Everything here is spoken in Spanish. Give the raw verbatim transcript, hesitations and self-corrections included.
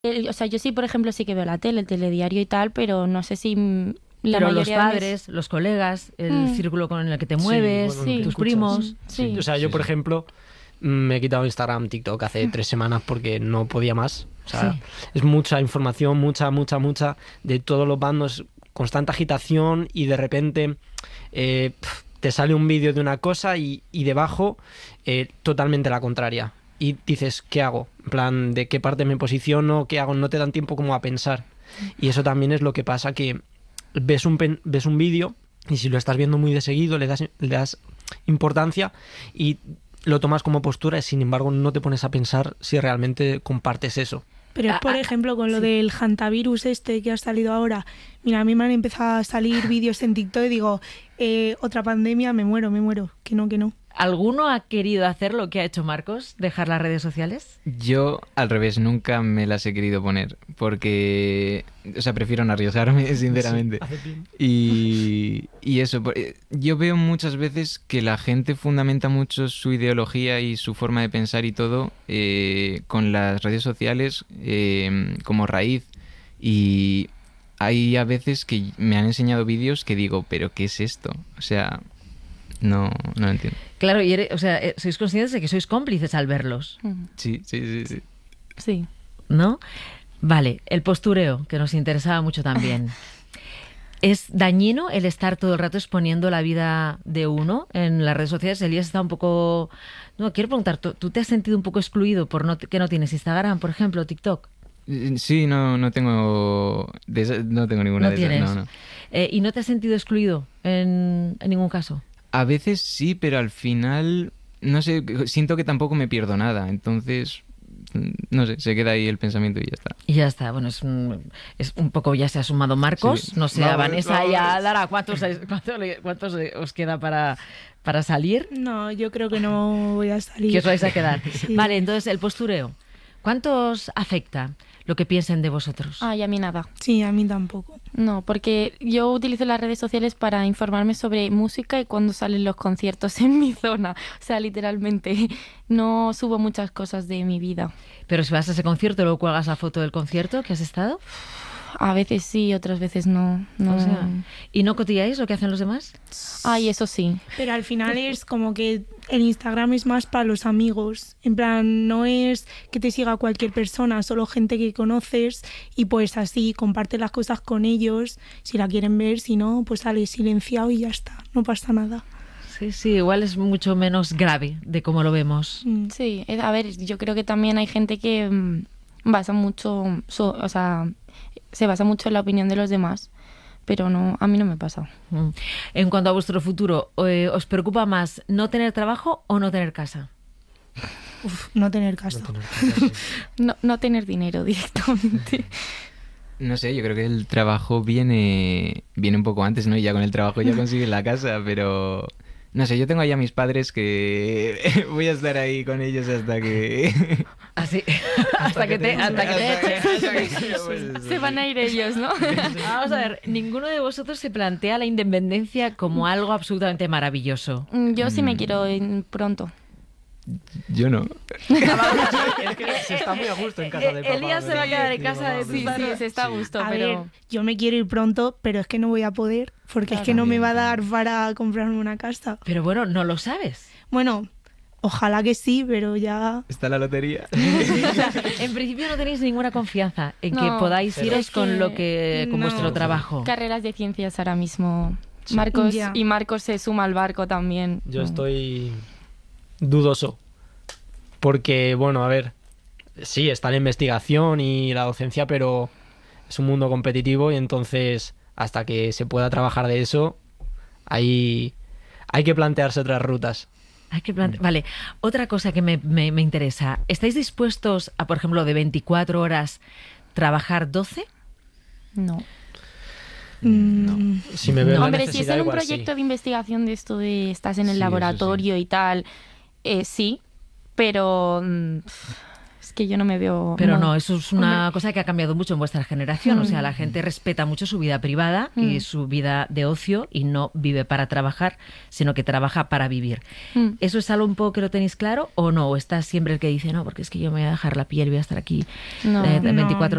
Eh, O sea, yo sí, por ejemplo, sí que veo la tele, el telediario y tal, pero no sé si mm, la Pero los mayoría de mis- padres, los colegas, el Mm. círculo con el que te Sí, mueves, bueno, lo que tus escuchas. primos. Sí. O sea, yo, Sí, por sí. ejemplo, mm, me he quitado Instagram, TikTok hace tres semanas porque no podía más. O sea, Sí. es mucha información, mucha, mucha, mucha, de todos los bandos, constante agitación y de repente eh, pf, te sale un vídeo de una cosa y, y debajo eh, totalmente la contraria. Y dices, ¿qué hago? En plan, ¿de qué parte me posiciono? ¿Qué hago? No te dan tiempo como a pensar. Y eso también es lo que pasa, que ves un, pen- ves un vídeo y si lo estás viendo muy de seguido le das, le das importancia y lo tomas como postura y sin embargo no te pones a pensar si realmente compartes eso. Pero es, Ah, por ah, ejemplo, con lo sí. del hantavirus este que ha salido ahora. Mira, a mí me han empezado a salir vídeos en TikTok y digo, eh, otra pandemia, me muero, me muero. Que no, que no. ¿Alguno ha querido hacer lo que ha hecho Marcos? ¿Dejar las redes sociales? Yo, al revés, nunca me las he querido poner porque, o sea, prefiero no arriesgarme, sinceramente. Y, y eso, por- eh, yo veo muchas veces que la gente fundamenta mucho su ideología y su forma de pensar y todo eh, con las redes sociales eh, como raíz. Y hay a veces que me han enseñado vídeos que digo, ¿pero qué es esto? O sea, no, no lo entiendo. Claro, y eres- o sea, eh, sois conscientes de que sois cómplices al verlos, Mm. Sí, sí, sí, sí. Sí. ¿no? Vale, el postureo, que nos interesaba mucho también. ¿Es dañino el estar todo el rato exponiendo la vida de uno en las redes sociales? Elías está un poco... No, quiero preguntar, ¿tú, tú te has sentido un poco excluido por no, que no tienes Instagram, por ejemplo, TikTok? Eh, Sí, no, no tengo de esa- no tengo ninguna No de esas, tienes. no, no. Eh, ¿Y no te has sentido excluido en, en ningún caso? A veces sí, pero al final no sé, siento que tampoco me pierdo nada, entonces mm, no sé, se queda ahí el pensamiento y ya está. Y ya está, bueno, es un, es un poco, ya se ha sumado Marcos, Sí. no sé, a Vamos, Vanessa vamos. ya dará cuántos, cuántos, cuántos os queda para, para salir. No, yo creo que no voy a salir. ¿Qué os vais a quedar? Sí. Vale, entonces el postureo. ¿Cuántos afecta lo que piensen de vosotros? Ay, a mí nada. Sí, a mí tampoco. No, porque yo utilizo las redes sociales para informarme sobre música y cuando salen los conciertos en mi zona. O sea, literalmente, no subo muchas cosas de mi vida. Pero si vas a ese concierto, luego cuelgas la foto del concierto que has estado. A veces sí, otras veces no. no. O sea, ¿y no cotilláis lo que hacen los demás? Ay, eso sí. Pero al final es como que el Instagram es más para los amigos. En plan, no es que te siga cualquier persona, solo gente que conoces y pues así comparte las cosas con ellos. Si la quieren ver, si no, pues sale silenciado y ya está. No pasa nada. Sí, sí, igual es mucho menos grave de cómo lo vemos. Mm. Sí, es- a ver, yo creo que también hay gente que mm, basa mucho, su- o sea, se basa mucho en la opinión de los demás, pero no, a mí no me pasa. Mm. En cuanto a vuestro futuro, eh, ¿os preocupa más no tener trabajo o no tener casa? Uf, no tener casa. No tener cosas, sí. No, no tener dinero directamente. No sé, yo creo que el trabajo viene viene un poco antes, ¿no? Y ya con el trabajo ya consigues la casa, pero no sé, yo tengo ahí a mis padres que voy a estar ahí con ellos hasta que Así, hasta que te, hasta que te eches. Se van a ir ellos, ¿no? Vamos a ver, ninguno de vosotros se plantea la independencia como algo absolutamente maravilloso. Mm, Yo sí me quiero ir pronto. yo no. Es que se está muy a gusto en casa de papá. Elías se va a quedar en casa de Sí, tus sí, se está a gusto, A pero... ver, yo me quiero ir pronto, pero es que no voy a poder, porque es que no me va a dar para comprarme una casa. Pero bueno, no lo sabes. Bueno, ojalá que sí, pero ya... Está la lotería. O sea, en principio no tenéis ninguna confianza en que No, podáis pero iros es con que lo que con no. vuestro trabajo. Carreras de ciencias ahora mismo. Marcos Ya. y Marcos se suma al barco también. Yo Mm. estoy dudoso. Porque, bueno, a ver, sí, está la investigación y la docencia, pero es un mundo competitivo y entonces hasta que se pueda trabajar de eso, hay, hay que plantearse otras rutas. Hay que plante- Vale, otra cosa que me, me- me interesa. ¿Estáis dispuestos a, por ejemplo, de veinticuatro horas trabajar doce? No. mm, Si me veo la Hombre, si es necesidad, en un igual sí. proyecto de investigación de esto de estás en el Sí, eso laboratorio y tal, eh, sí, pero mm, Es que yo no me veo... Pero no, eso es una Hombre. cosa que ha cambiado mucho en vuestra generación. Mm. O sea, la gente respeta mucho su vida privada mm. y su vida de ocio y no vive para trabajar, sino que trabaja para vivir. Mm. ¿Eso es algo un poco que lo tenéis claro o no? ¿O estás siempre el que dice, no, porque es que yo me voy a dejar la piel y voy a estar aquí no, eh, veinticuatro